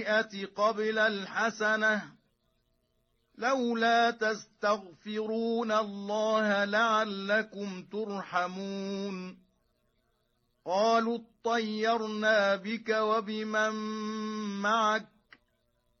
قبل الحسنة لولا تستغفرون الله لعلكم ترحمون قالوا اطيرنا بك وبمن معك